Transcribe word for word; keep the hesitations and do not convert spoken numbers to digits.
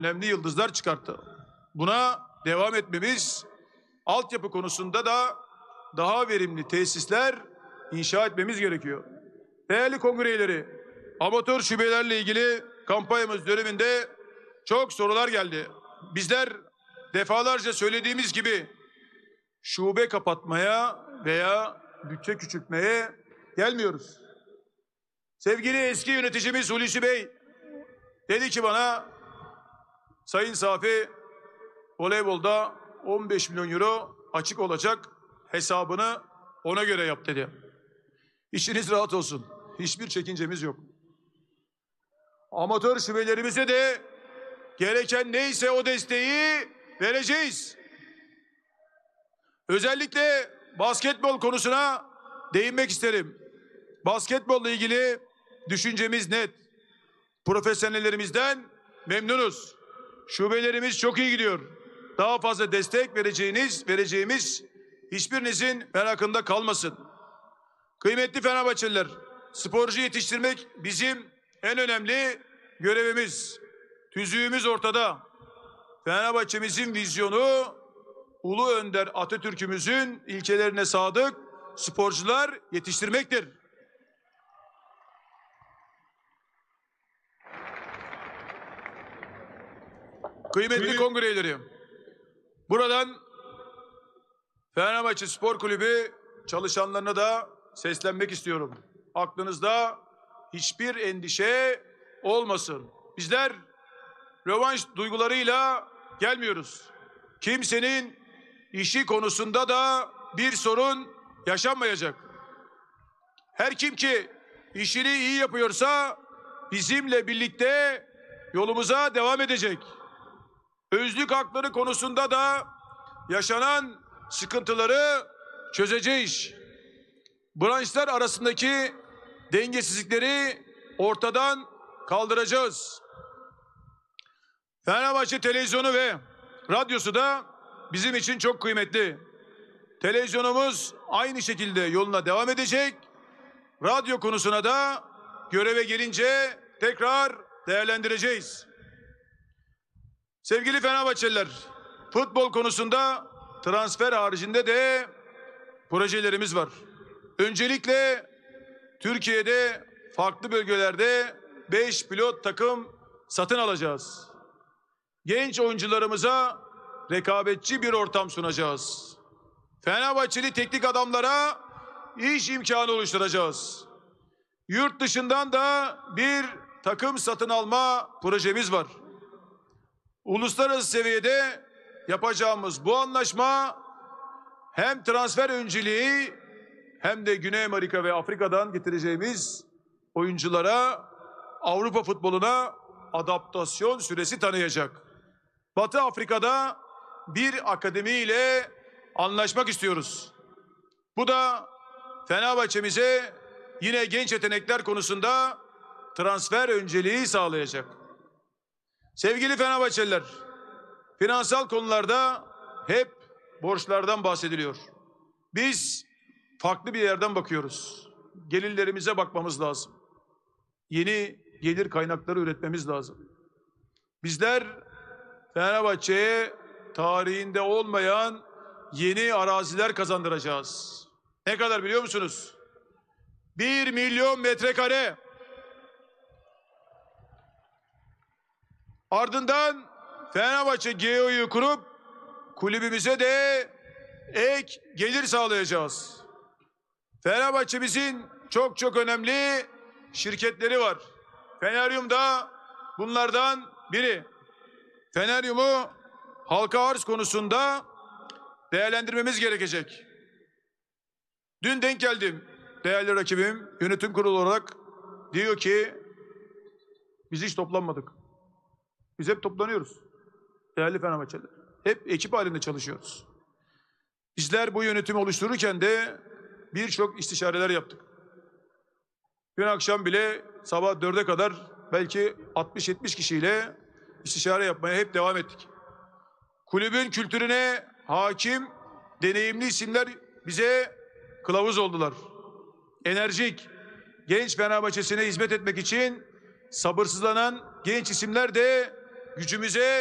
önemli yıldızlar çıkarttı. Buna devam etmemiz, altyapı konusunda da daha verimli tesisler inşa etmemiz gerekiyor. Değerli kongre üyeleri, amatör şubelerle ilgili kampanyamız döneminde çok sorular geldi. Bizler defalarca söylediğimiz gibi şube kapatmaya veya bütçe küçültmeye gelmiyoruz. Sevgili eski yöneticimiz Hulusi Bey dedi ki bana, Sayın Safi, voleybolda on beş milyon euro açık olacak, hesabını ona göre yap dedi. İşiniz rahat olsun. Hiçbir çekincemiz yok. Amatör şubelerimize de gereken neyse o desteği vereceğiz. Özellikle basketbol konusuna değinmek isterim. Basketbolla ilgili düşüncemiz net. Profesyonellerimizden memnunuz. Şubelerimiz çok iyi gidiyor. Daha fazla destek vereceğiniz, vereceğimiz hiçbirinizin merakında kalmasın. Kıymetli Fenerbahçeliler, sporcu yetiştirmek bizim en önemli görevimiz. Tüzüğümüz ortada. Fenerbahçemizin vizyonu, Ulu Önder Atatürk'ümüzün ilkelerine sadık sporcular yetiştirmektir. Kıymetli kongre üyeleri, buradan Fenerbahçe Spor Kulübü çalışanlarına da seslenmek istiyorum. Aklınızda hiçbir endişe olmasın. Bizler rövanş duygularıyla gelmiyoruz. Kimsenin işi konusunda da bir sorun yaşanmayacak. Her kim ki işini iyi yapıyorsa bizimle birlikte yolumuza devam edecek. Özlük hakları konusunda da yaşanan sıkıntıları çözeceğiz. Branşlar arasındaki dengesizlikleri ortadan kaldıracağız. Fenerbahçe televizyonu ve radyosu da bizim için çok kıymetli. Televizyonumuz aynı şekilde yoluna devam edecek. Radyo konusuna da göreve gelince tekrar değerlendireceğiz. Sevgili Fenerbahçeliler, futbol konusunda transfer haricinde de projelerimiz var. Öncelikle Türkiye'de farklı bölgelerde beş pilot takım satın alacağız. Genç oyuncularımıza rekabetçi bir ortam sunacağız. Fenerbahçeli teknik adamlara iş imkanı oluşturacağız. Yurt dışından da bir takım satın alma projemiz var. Uluslararası seviyede yapacağımız bu anlaşma hem transfer önceliği hem de Güney Amerika ve Afrika'dan getireceğimiz oyunculara Avrupa futboluna adaptasyon süresi tanıyacak. Batı Afrika'da bir akademi ile anlaşmak istiyoruz. Bu da Fenerbahçemize yine genç yetenekler konusunda transfer önceliği sağlayacak. Sevgili Fenerbahçeliler, finansal konularda hep borçlardan bahsediliyor. Biz farklı bir yerden bakıyoruz. Gelirlerimize bakmamız lazım. Yeni gelir kaynakları üretmemiz lazım. Bizler Fenerbahçe'ye tarihinde olmayan yeni araziler kazandıracağız. Ne kadar biliyor musunuz? Bir milyon metrekare. Ardından Fenerbahçe G O'yu kurup kulübümüze de ek gelir sağlayacağız. Fenerbahçe'mizin çok çok önemli şirketleri var. Feneryum da bunlardan biri. Feneryum'u halka arz konusunda değerlendirmemiz gerekecek. Dün denk geldim. Değerli rakibim yönetim kurulu olarak diyor ki biz hiç toplanmadık. Biz hep toplanıyoruz. Değerli Fenerbahçeliler. Hep ekip halinde çalışıyoruz. Bizler bu yönetimi oluştururken de birçok istişareler yaptık. Dün akşam bile sabah dörde kadar belki altmış yetmiş kişiyle istişare yapmaya hep devam ettik. Kulübün kültürüne hakim, deneyimli isimler bize kılavuz oldular. Enerjik, genç Fenerbahçe'sine hizmet etmek için sabırsızlanan genç isimler de gücümüze